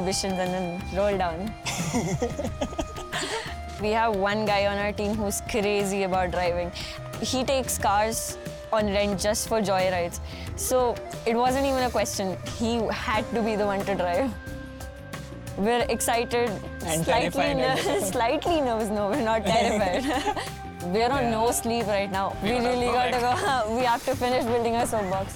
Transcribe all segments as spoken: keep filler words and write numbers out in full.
ambitions and then roll down. We have one guy on our team who's crazy about driving. He takes cars on rent just for joyrides. So it wasn't even a question. He had to be the one to drive. We're excited, And slightly, terrified. slightly nervous. No, we're not terrified. We're on Yeah. no sleep right now. We really got to go. We have to finish building our soapbox.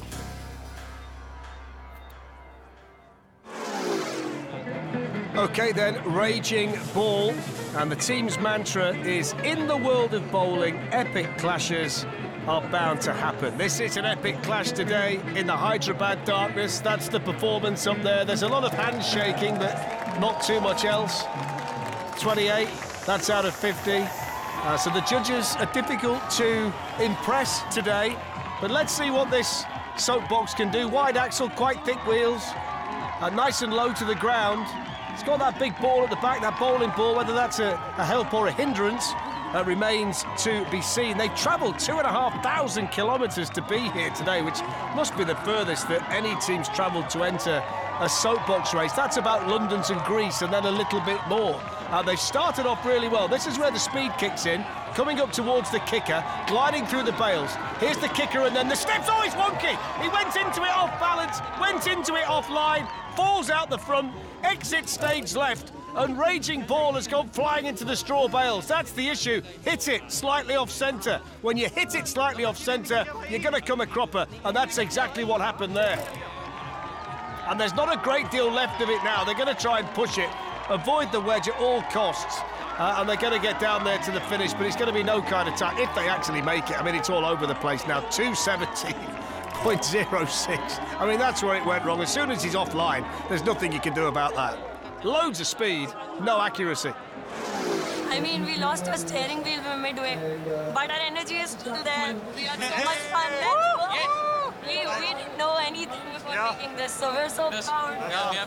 OK then, Raging Ball. And the team's mantra is, in the world of bowling, epic clashes are bound to happen. This is an epic clash today in the Hyderabad darkness. That's the performance up there. There's a lot of handshaking, but not too much else. twenty-eight, that's out of fifty. Uh, so the judges are difficult to impress today. But let's see what this soapbox can do. Wide axle, quite thick wheels. Uh, nice and low to the ground. It's got that big ball at the back, that bowling ball. Whether that's a, a help or a hindrance uh, remains to be seen. They've travelled two and a half thousand kilometres to be here today, which must be the furthest that any team's travelled to enter a soapbox race. That's about London's and Greece, and then a little bit more. Uh, they've started off really well. This is where the speed kicks in, coming up towards the kicker, gliding through the bails. Here's the kicker, and then the steps. Oh, it's wonky! He went into it off balance, went into it offline, falls out the front, exit stage left, and Raging Ball has gone flying into the straw bales. That's the issue. Hit it slightly off centre. When you hit it slightly off centre, you're going to come a cropper, and that's exactly what happened there. And there's not a great deal left of it now. They're going to try and push it, avoid the wedge at all costs, uh, and they're going to get down there to the finish, but it's going to be no kind of time if they actually make it. I mean, it's all over the place now. two seventy point oh six. I mean, that's where it went wrong. As soon as he's offline, there's nothing you can do about that. Loads of speed, no accuracy. I mean, we lost our steering wheel midway, but our energy is still there. We had so much fun. Let's go. We, we didn't know anything before yeah. making this, so we're so yes. proud. Yeah.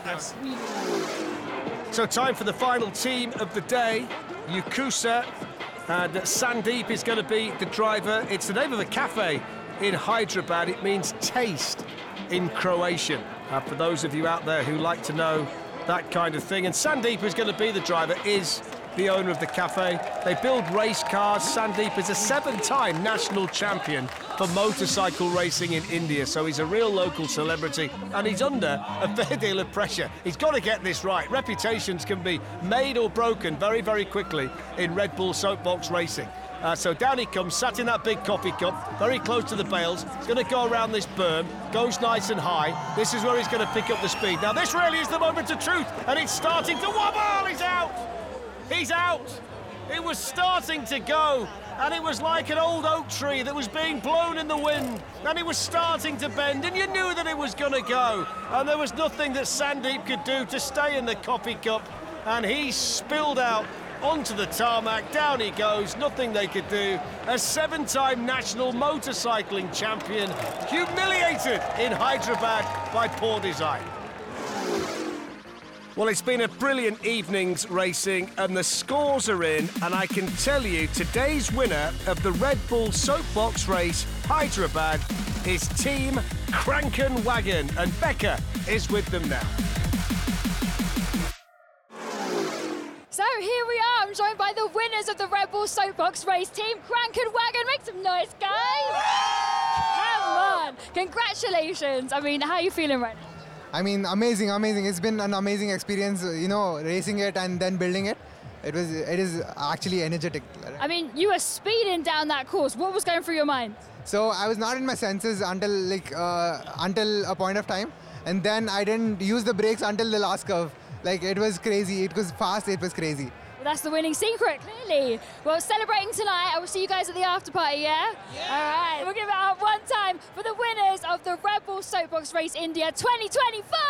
Yeah. So time for the final team of the day, Yakusa, and Sandeep is going to be the driver. It's the name of a cafe in Hyderabad. It means taste in Croatian. Uh, for those of you out there who like to know that kind of thing. And Sandeep, who's going to be the driver, is the owner of the cafe. They build race cars. Sandeep is a seven-time national champion for motorcycle racing in India, so he's a real local celebrity, and he's under a fair deal of pressure. He's got to get this right. Reputations can be made or broken very, very quickly in Red Bull soapbox racing. Uh, so down he comes, sat in that big coffee cup, very close to the bails. He's going to go around this berm, goes nice and high. This is where he's going to pick up the speed. Now, this really is the moment of truth, and it's starting to wobble. He's out. He's out. It was starting to go, and it was like an old oak tree that was being blown in the wind, and it was starting to bend, and you knew that it was going to go, and there was nothing that Sandeep could do to stay in the coffee cup, and he spilled out onto the tarmac. Down he goes, nothing they could do. A seven-time national motorcycling champion, humiliated in Hyderabad by poor design. Well, it's been a brilliant evening's racing, and the scores are in, and I can tell you today's winner of the Red Bull Soapbox Race Hyderabad is Team Kranken Wagon, and Becca is with them now. So here we are, I'm joined by the winners of the Red Bull Soapbox Race, Team Kranken Wagon. Make some noise, guys! Come on! Congratulations! I mean, how are you feeling right now? I mean, amazing, amazing. It's been an amazing experience, you know, racing it and then building it. It was, it is actually energetic. I mean, you were speeding down that course. What was going through your mind? So I was not in my senses until like uh, until a point of time, and then I didn't use the brakes until the last curve. Like, it was crazy. It was fast. It was crazy. Well, that's the winning secret, clearly. Well, celebrating tonight. I will see you guys at the after party, yeah? Yeah. All right. We'll give it up one time for the winners of the Red Bull Soapbox Race India twenty twenty-four.